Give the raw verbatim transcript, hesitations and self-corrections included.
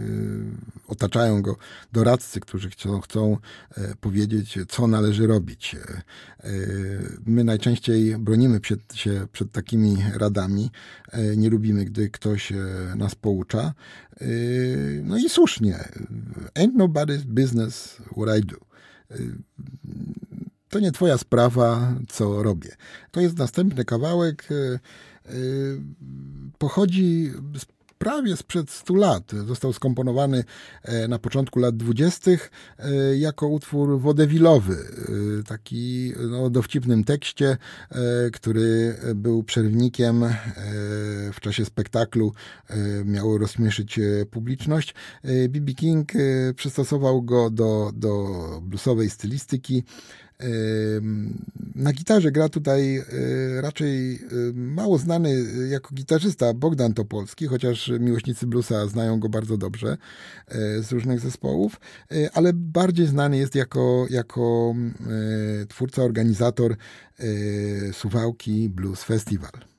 otaczają go doradcy, którzy chcą, chcą powiedzieć, co należy robić. My najczęściej bronimy przed, się przed takimi radami. Nie lubimy, gdy ktoś nas poucza. No i słusznie. Ain't nobody's business what I do. To nie twoja sprawa, co robię. To jest następny kawałek. Pochodzi z prawie sprzed stu lat. Został skomponowany na początku lat dwudziestych jako utwór wodewilowy. Taki no, dowcipnym tekście, który był przerwnikiem w czasie spektaklu. Miał rozśmieszyć publiczność. B B King przystosował go do, do bluesowej stylistyki. Na gitarze gra tutaj raczej mało znany jako gitarzysta Bogdan Topolski, chociaż miłośnicy bluesa znają go bardzo dobrze z różnych zespołów, ale bardziej znany jest jako, jako twórca, organizator Suwałki Blues Festival.